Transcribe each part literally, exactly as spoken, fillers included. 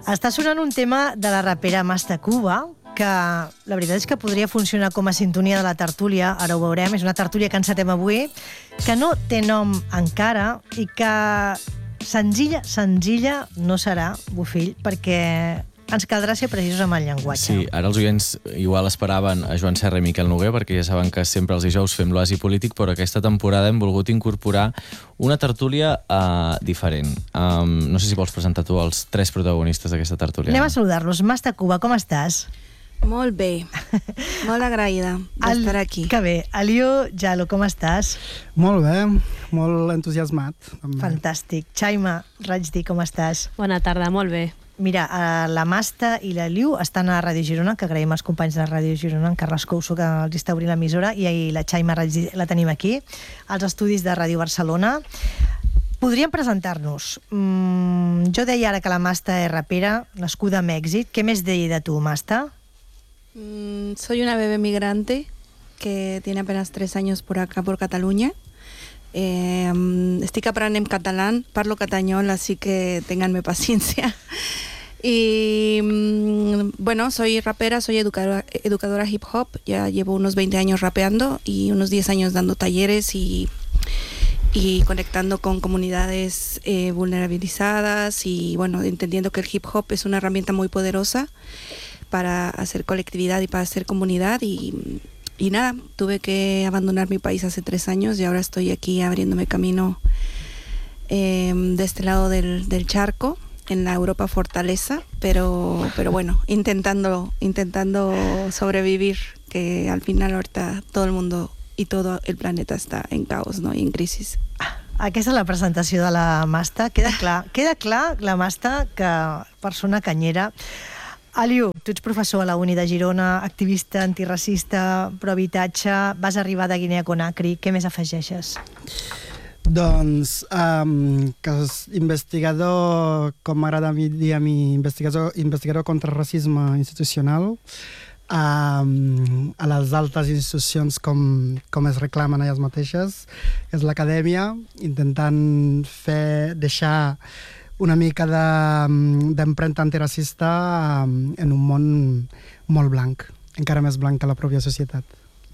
Està sonant un tema de la rapera Masta Cuba, que la veritat és que podria funcionar com a sintonia de la tertúlia, ara ho veurem, és una tertúlia que encetem avui, que no té nom encara i que senzilla, senzilla no serà, Bofill, perquè ens caldrà ser precisos amb el llenguatge. Sí, ara els oients igual esperaven a Joan Serra i Miquel Noguer, perquè ja saben que sempre els dijous fem l'oasi polític, però aquesta temporada hem volgut incorporar una tertúlia uh, diferent. Um, no sé si vols presentar tu els tres protagonistes d'aquesta tertúlia. Anem a saludar-los. Masta Cuba, com estàs? Molt bé, molt agraïda d'estar aquí. Que bé. Alió Jalo, com estàs? Molt bé, molt entusiasmat. També. Fantàstic. Chaima Rajdi, com estàs? Bona tarda, molt bé. Mira, la Masta i la Liu estan a Ràdio Girona, que agraïm als companys de Ràdio Girona, en Carles Couso, que els està obrint l'emissora, i la Chaima Rajdi la tenim aquí, als estudis de Ràdio Barcelona. Podríem presentar-nos. Mm, jo deia ara que la Masta és rapera, nascuda a Mèxic. Què més deia de tu, Masta? Mm, soy una bebé migrante que tiene apenas tres años por acá, por Cataluña. Eh, estic aprenent català, parlo catanyol, así que ténganme paciencia. Y bueno, soy rapera, soy educadora, educadora hip hop, ya llevo unos veinte años rapeando y unos diez años dando talleres y, y conectando con comunidades eh, vulnerabilizadas y bueno, entendiendo que el hip hop es una herramienta muy poderosa para hacer colectividad y para hacer comunidad y Y nada, tuve que abandonar mi país hace tres años y ahora estoy aquí abriéndome camino eh, de este lado del, del charco, en la Europa fortaleza, pero, pero bueno, intentando, intentando sobrevivir, que al final ahorita todo el mundo y todo el planeta está en caos, ¿no? Y en crisis. Aquesta és la presentació de la Masta. Queda clar, queda clar la Masta, que persona canyera. Aliu, tu ets professor a la Uni de Girona, activista antiracista, pro-habitatge, vas arribar de Guinea Conakry. Què més afegeixes? Doncs um, que és investigador, com m'agrada a mi dir a mi, investigador, investigador contra el racisme institucional, um, a les altes institucions com, com es reclamen elles mateixes, que és l'acadèmia, intentant fer, deixar una mica d'empremta antiracista en un món molt blanc, encara més blanc que la pròpia societat.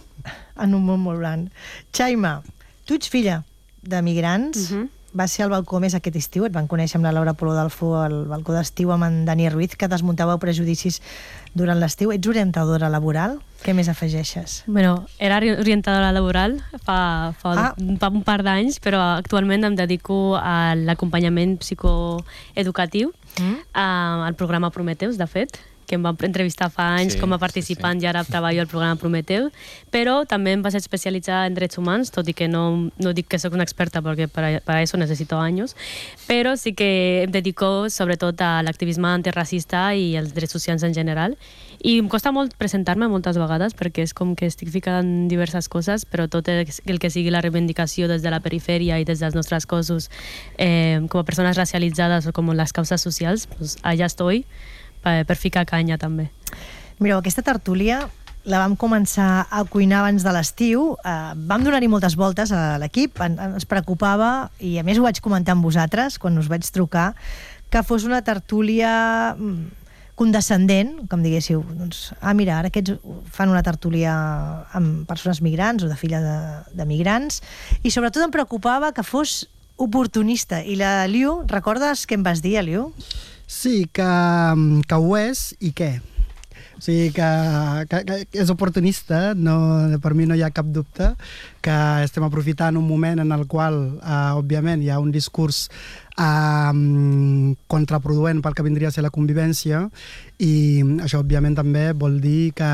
En un món molt blanc. Chaima, tu ets filla de migrants, uh-huh. Vas ser al balcó més aquest estiu, et van conèixer amb la Laura Polo Dalfo al balcó d'estiu amb en Dani Ruiz, que desmuntàveu prejudicis durant l'estiu. Ets orientadora laboral? Què més afegeixes? Bueno, era orientadora laboral fa, fa, ah. fa un par d'anys, però actualment em dedico a l'acompanyament psicoeducatiu, mm. uh, al programa Prometeus, de fet, que em van entrevistar fa anys sí, com a participant sí, sí. I ara treballo al programa Prometeu, però també em vaig especialitzar en drets humans, tot i que no, no dic que soc una experta perquè per, per això necessito anys, però sí que em dedico sobretot a l'activisme antiracista i als drets socials en general, i em costa molt presentar-me moltes vegades perquè és com que estic ficant en diverses coses, però tot el que sigui la reivindicació des de la perifèria i des dels nostres cossos eh, com a persones racialitzades o com les causes socials, pues allà estoy per, per ficar canya també. Mireu, aquesta tertúlia la vam començar a cuinar abans de l'estiu, eh, vam donar-hi moltes voltes a l'equip, en, ens preocupava, i a més ho vaig comentar amb vosaltres quan us vaig trucar, que fos una tertúlia condescendent, com diguéssiu, doncs, ah, mira, ara aquests fan una tertúlia amb persones migrants o de filles de, de migrants, i sobretot em preocupava que fos oportunista. I la Liu, recordes què em vas dir, Liu? Sí, que, que ho és i què? O sigui, que, que, que és oportunista, no, per mi no hi ha cap dubte, que estem aprofitant un moment en el qual, eh, òbviament, hi ha un discurs eh, contraproduent pel que vindria a ser la convivència, i això, òbviament, també vol dir que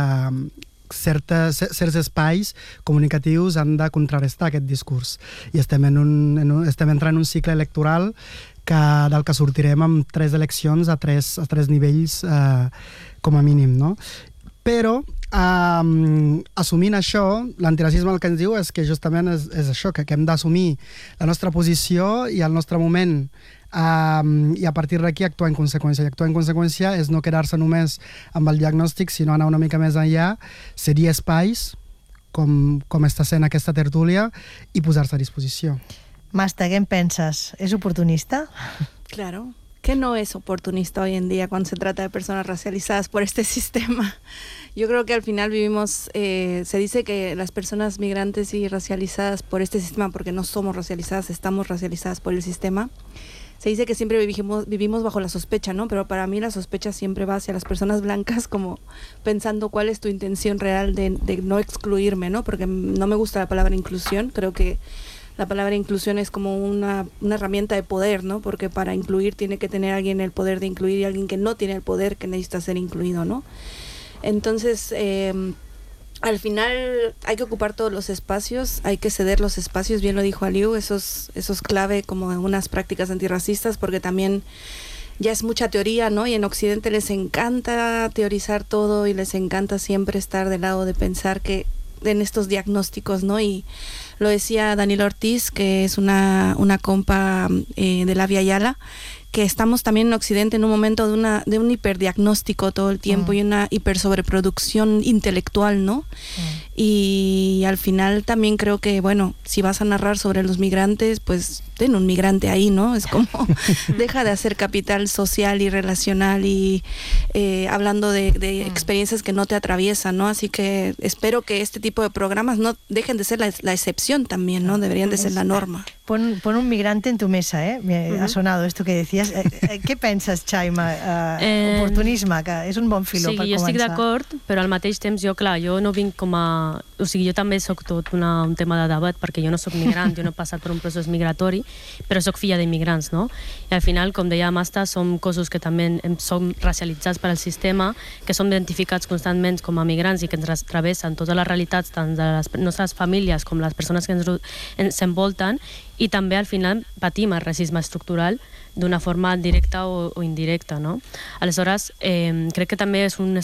certes, certs espais comunicatius han de contrarrestar aquest discurs. I estem, en un, en un, estem entrant en un cicle electoral que, del que sortirem amb tres eleccions a tres, a tres nivells eh, com a mínim, no? Però eh, assumint això, l'antiracisme el que ens diu és que justament és, és això, que, que hem d'assumir la nostra posició i el nostre moment eh, i a partir d'aquí actuar en conseqüència. I actuar en conseqüència és no quedar-se només amb el diagnòstic, sinó anar una mica més enllà, cedir espais, com, com està sent aquesta tertúlia, i posar-se a disposició. Masta, què en penses? És oportunista? Claro, ¿Qué no es oportunista hoy en día cuando se trata de personas racializadas por este sistema? Yo creo que al final vivimos, eh, se dice que las personas migrantes y racializadas por este sistema, porque no somos racializadas, estamos racializadas por el sistema, se dice que siempre vivimos, vivimos bajo la sospecha, ¿no? Pero para mí la sospecha siempre va hacia las personas blancas, como pensando cuál es tu intención real de, de no excluirme, ¿no? Porque no me gusta la palabra inclusión, creo que la palabra inclusión es como una, una herramienta de poder, ¿no? Porque para incluir tiene que tener alguien el poder de incluir y alguien que no tiene el poder que necesita ser incluido, ¿no? Entonces, eh, al final hay que ocupar todos los espacios, hay que ceder los espacios, bien lo dijo Aliu, eso es, eso es clave como en unas prácticas antirracistas, porque también ya es mucha teoría, ¿no? Y en Occidente les encanta teorizar todo y les encanta siempre estar del lado de pensar que en estos diagnósticos, ¿no? Y lo decía Daniela Ortiz, que es una, una compa eh, de la Via Yala, que estamos también en Occidente en un momento de una de un hiperdiagnóstico todo el tiempo mm. y una hipersobreproducción intelectual, ¿no? Mm. Y al final también creo que, bueno, si vas a narrar sobre los migrantes, pues ten un migrante ahí, ¿no? Es como, deja de hacer capital social y relacional y eh, hablando de, de mm. experiencias que no te atraviesan, ¿no? Así que espero que este tipo de programas no dejen de ser la, la excepción también, ¿no? Deberían de ser la norma. Pon, pon un migrante en tu mesa, ¿eh? Me uh-huh. ha sonado esto que decías. Eh, eh, què penses, Xaima? Uh, eh, oportunisme, que és un bon filó sí, per començar. Sí, jo estic d'acord, però al mateix temps jo, clar, jo no vinc com a... O sigui, jo també soc tot una, un tema de debat, perquè jo no soc migrant, jo no he passat per un procés migratori, però soc filla d'immigrants, no? I al final, com deia Masta, som cossos que també som racialitzats per al sistema, que som identificats constantment com a migrants i que ens travessen totes les realitats tant de les nostres famílies com les persones que ens, ens envolten, i també al final patim el racisme estructural d'una forma directa o, o indirecta, no? Aleshores, eh, crec que també és un